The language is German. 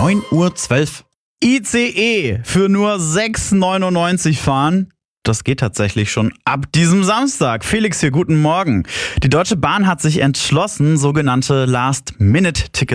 9:12 Uhr. ICE für nur 6,99 fahren. Das geht tatsächlich schon ab diesem Samstag. Felix hier, guten Morgen. Die Deutsche Bahn hat sich entschlossen, sogenannte Last-Minute-Tickets